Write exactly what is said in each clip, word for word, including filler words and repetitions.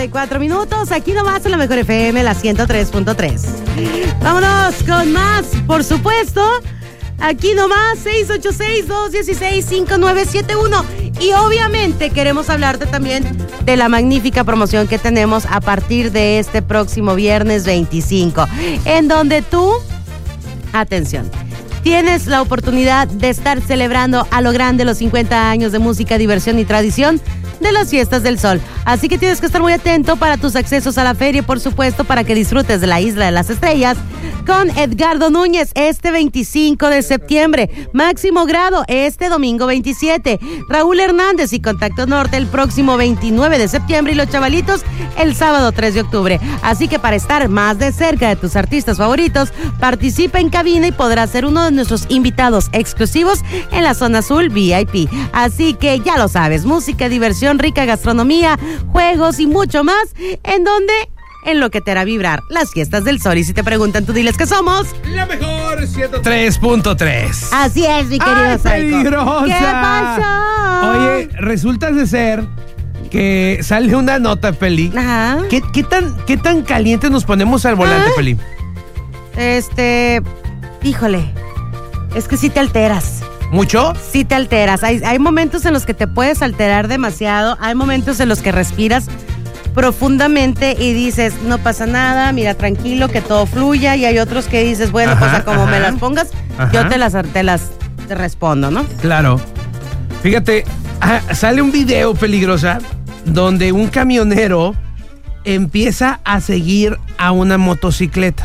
cuarenta y cuatro minutos. Aquí nomás en la Mejor F M, la ciento tres punto tres. Vámonos con más, por supuesto. Aquí nomás, seis ocho seis, dos uno seis, cinco nueve siete uno. Y obviamente queremos hablarte también de la magnífica promoción que tenemos a partir de este próximo viernes veinticinco, en donde tú, atención, tienes la oportunidad de estar celebrando a lo grande los cincuenta años de música, diversión y tradición de las Fiestas del Sol. Así que tienes que estar muy atento para tus accesos a la feria, por supuesto, para que disfrutes de la Isla de las Estrellas con Edgardo Núñez este veinticinco de septiembre, Máximo Grado este domingo veintisiete, Raúl Hernández y Contacto Norte el próximo veintinueve de septiembre y Los Chavalitos el sábado tres de octubre. Así que para estar más de cerca de tus artistas favoritos, participa en cabina y podrás ser uno de nuestros invitados exclusivos en la zona azul V I P. Así que ya lo sabes, música, diversión, rica gastronomía, juegos y mucho más, en donde en lo que te hará vibrar las Fiestas del Sol. Y si te preguntan, tú diles que somos la mejor ciento tres punto tres. Así es, mi querido ¡Ay, Psycho. peligrosa! ¿Qué pasó? Oye, resulta de ser que sale una nota, Peli. Ajá. ¿Qué, qué tan, qué tan caliente nos ponemos al volante, ¿Ah? Peli? Este, híjole, es que sí te alteras. ¿Mucho? Sí te alteras. Hay, hay momentos en los que te puedes alterar demasiado. Hay momentos en los que respiras profundamente y dices, no pasa nada, mira, tranquilo, que todo fluya. Y hay otros que dices, bueno, ajá, pues a como ajá. me las pongas, Ajá. yo te las, te las te respondo, ¿no? Claro. Fíjate, ah, sale un video, Peligrosa, donde un camionero empieza a seguir a una motocicleta.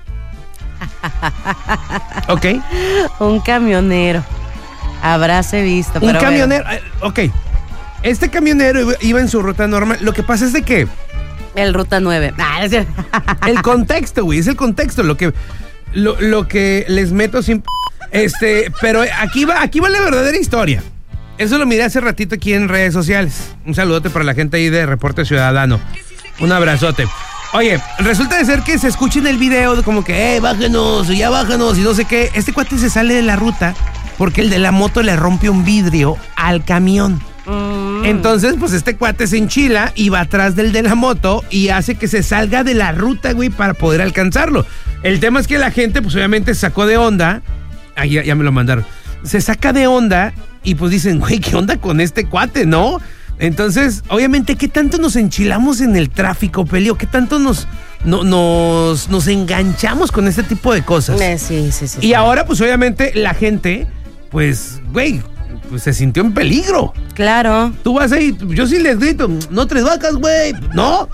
¿Ok? Un camionero. Habráse visto. Un pero camionero, eh, ok. Este camionero iba- iba en su ruta normal. Lo que pasa es de que bueno, el Ruta nueve. Ah, es cierto. el contexto, güey, es el contexto. Lo que, lo, lo que les meto sin... Este, pero aquí va, aquí va la verdadera historia. Eso lo miré hace ratito aquí en redes sociales. Un saludote para la gente ahí de Reporte Ciudadano. Un abrazote. Oye, resulta de ser que se escucha en el video como que, eh, bájanos, ya bájanos y no sé qué. Este cuate se sale de la ruta porque el de la moto le rompe un vidrio al camión. Mm. Entonces, pues este cuate se enchila y va atrás del de la moto y hace que se salga de la ruta, güey, para poder alcanzarlo. El tema es que la gente, pues obviamente se sacó de onda. Ay, ya, ya me lo mandaron. Se saca de onda y pues dicen, güey, ¿qué onda con este cuate, no? Entonces, obviamente, ¿qué tanto nos enchilamos en el tráfico, Pelio? ¿Qué tanto nos, no, nos, nos enganchamos con este tipo de cosas? Eh, sí, sí, sí. Y sí. ahora, pues obviamente, la gente, pues, güey, pues se sintió en peligro. Claro. Tú vas ahí, yo sí les grito, no tres vacas, güey. No,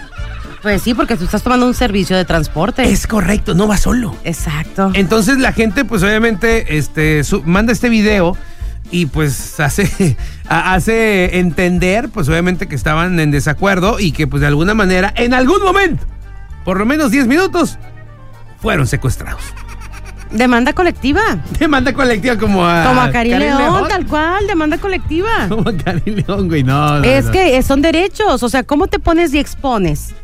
Pues sí, porque tú estás tomando un servicio de transporte. es correcto, no vas solo. Exacto. Entonces la gente, pues obviamente, este, su- manda este video y pues hace, a- hace entender, pues obviamente que estaban en desacuerdo y que pues de alguna manera, en algún momento, por lo menos diez minutos, fueron secuestrados. Demanda colectiva. Demanda colectiva como a... Como a Karim León, tal cual, demanda colectiva. Como a Karim León, güey, no, no, Es no. que son derechos, o sea, ¿cómo te pones y expones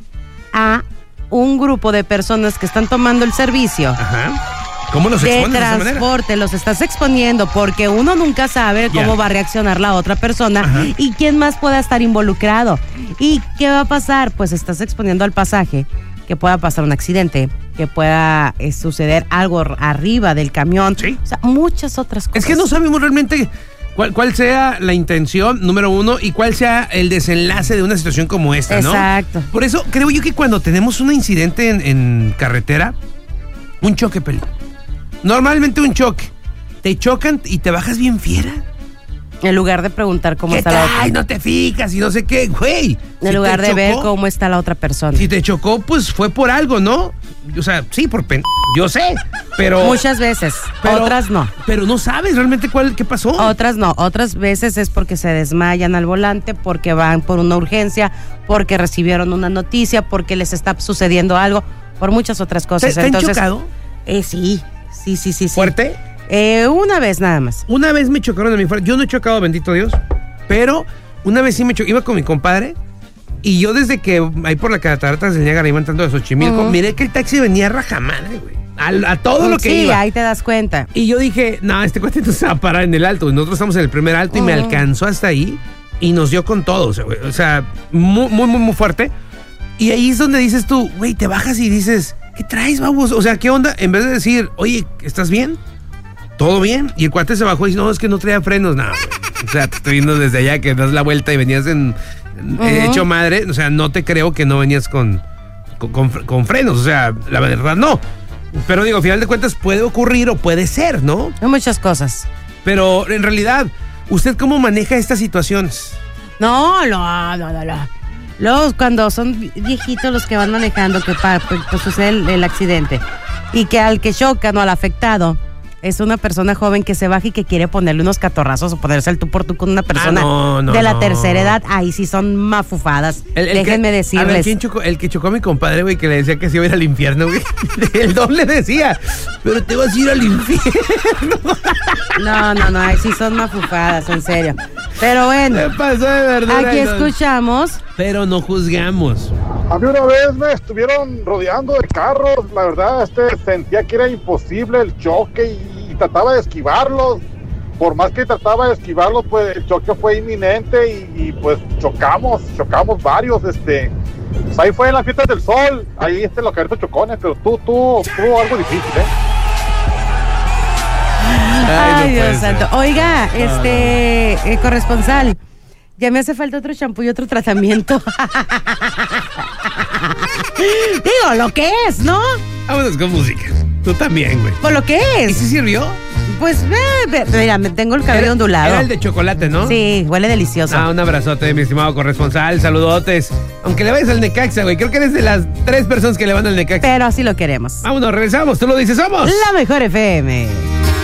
a un grupo de personas que están tomando el servicio Ajá. ¿Cómo los de expones de esa manera? transporte? Los estás exponiendo porque uno nunca sabe Ya. cómo va a reaccionar la otra persona Ajá. y quién más pueda estar involucrado. ¿Y qué va a pasar? Pues estás exponiendo al pasaje que pueda pasar un accidente, que pueda eh, suceder algo r- arriba del camión. Sí. O sea, muchas otras cosas. Es que no sabemos realmente cuál, cuál sea la intención, número uno, y cuál sea el desenlace de una situación como esta, ¿no? Exacto. Por eso creo yo que cuando tenemos un incidente en, en carretera, un choque, Peli. Normalmente un choque. Te chocan y te bajas bien fiera. En lugar de preguntar cómo ¿Qué está la tal? otra. Ay, no te fijas y no sé qué, güey. En Si lugar te de ver chocó, cómo está la otra persona. Si te chocó, pues fue por algo, ¿no? O sea, sí, por pen... Yo sé, pero... Muchas veces, pero- otras no. Pero no sabes realmente cuál, qué pasó. Otras no, otras veces es porque se desmayan al volante, porque van por una urgencia, porque recibieron una noticia, porque les está sucediendo algo, por muchas otras ¿Te, cosas. te han Entonces, chocado? Eh, sí, sí, sí, sí, sí. ¿Fuerte? Eh, una vez nada más. Una vez me chocaron a mi fuera. Yo no he chocado, bendito Dios. Pero una vez sí me chocó. Iba con mi compadre. Y yo desde que ahí por la catarata del Niágara iba entrando de Xochimilco, Ujú. miré que el taxi venía a rajamadre, güey. A, a todo lo que sí, iba. ahí te das cuenta. Y yo dije, no, este cuate no se va a parar en el alto. Y nosotros estamos en el primer alto y me Ujú. alcanzó hasta ahí y nos dio con todo. O sea, güey, o sea, muy, muy, muy, muy fuerte. Y ahí es donde dices tú, güey, te bajas y dices, ¿qué traes, babos? O sea, ¿qué onda? En vez de decir, oye, ¿estás bien? ¿Todo bien? Y el cuate se bajó y dice, no, es que no traía frenos. No, o sea, te estoy viendo desde allá que das la vuelta y venías en, en uh-huh. hecho madre. O sea, no te creo que no venías con, con, con, con frenos. O sea, la verdad no. Pero digo, al final de cuentas puede ocurrir o puede ser, ¿no? Hay muchas cosas. Pero en realidad, ¿usted cómo maneja estas situaciones? No, no, no, no, no. Luego, cuando son viejitos los que van manejando, que pa, pues, pues, sucede el, el accidente, y que al que chocan o al afectado es una persona joven que se baja y que quiere ponerle unos catorrazos o ponerse el tú por tú con una persona ah, no, no, de la no. tercera edad, ahí sí son mafufadas. El, el Déjenme que, decirles. A ver, ¿quién chocó? El que chocó a mi compadre, güey, que le decía que se iba a ir al infierno, güey. El don le decía, pero te vas a ir al infierno. No, no, no, ahí sí son mafufadas, en serio. Pero bueno, ¿qué pasó de verdad? Aquí escuchamos. Pero no juzgamos. A mí una vez me estuvieron rodeando de carros, la verdad, este sentía que era imposible el choque y, y trataba de esquivarlos. Por más que trataba de esquivarlos, pues el choque fue inminente y, y pues chocamos, chocamos varios, este. Pues ahí fue en las fiestas del sol, ahí este lo que ahorita chocones, pero tú, tú, tuvo algo difícil, ¿eh? Ay, Ay no Dios santo. Oiga, este eh, corresponsal, ya me hace falta otro champú y otro tratamiento. Digo, lo que es, ¿no? Vámonos con música. Tú también, güey. Por lo que es. ¿Y si sirvió? Pues, eh, mira, me tengo el cabello era, ondulado. Era el de chocolate, ¿no? Sí, huele delicioso. Ah, un abrazote, mi estimado corresponsal. Saludotes. Aunque le vayas al Necaxa, güey. Creo que eres de las tres personas que le van al Necaxa. Pero así lo queremos. Vámonos, regresamos. Tú lo dices, somos La Mejor F M.